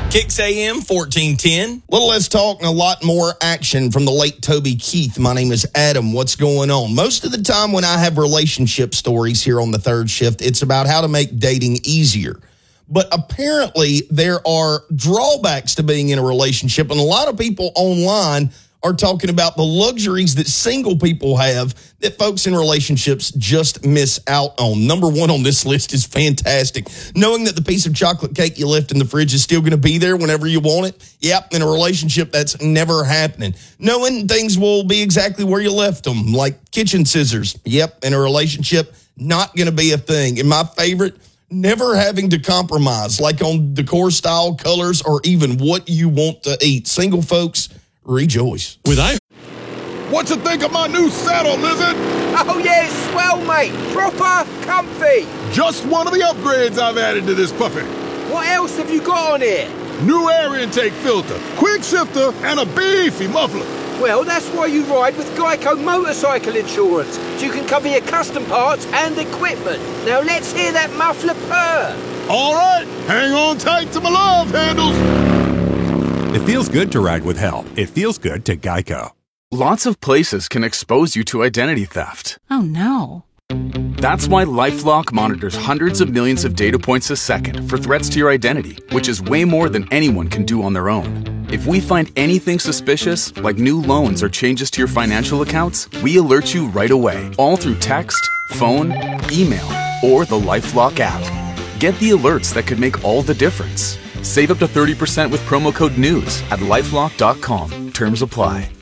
Kicks AM 1410. Little less talk and a lot more action from the late Toby Keith. My name is Adam. What's going on? Most of the time when I have relationship stories here on the third shift, it's about how to make dating easier. But apparently there are drawbacks to being in a relationship, and a lot of people online are talking about the luxuries that single people have that folks in relationships just miss out on. Number one on this list is fantastic. Knowing that the piece of chocolate cake you left in the fridge is still going to be there whenever you want it. Yep, in a relationship, that's never happening. Knowing things will be exactly where you left them, like kitchen scissors. Yep, in a relationship, not going to be a thing. And my favorite, never having to compromise, like on decor style, colors, or even what you want to eat. Single folks, rejoice. What you think of my new saddle, Lizard? Oh yeah, it's swell, mate. Proper comfy. Just one of the upgrades I've added to this puppy. What else have you got on here? New air intake filter, quick shifter, and a beefy muffler. Well, that's why you ride with Geico Motorcycle Insurance, so you can cover your custom parts and equipment. Now let's hear that muffler purr. All right, hang on tight to my love handles. It feels good to ride with help. It feels good to Geico. Lots of places can expose you to identity theft. Oh no. That's why LifeLock monitors hundreds of millions of data points a second for threats to your identity, which is way more than anyone can do on their own. If we find anything suspicious, like new loans or changes to your financial accounts, we alert you right away, all through text, phone, email, or the LifeLock app. Get the alerts that could make all the difference. Save up to 30% with promo code NEWS at LifeLock.com. Terms apply.